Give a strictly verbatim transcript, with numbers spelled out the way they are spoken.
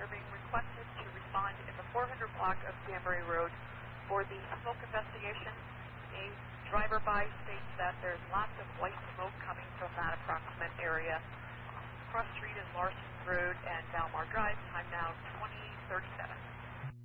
are being requested to respond in the four hundred block of Danbury Road for the smoke investigation. A driver-by states that there's lots of white smoke coming from that approximate area. Cross street is Larson Road and Valmar Drive. Time now twenty thirty-seven.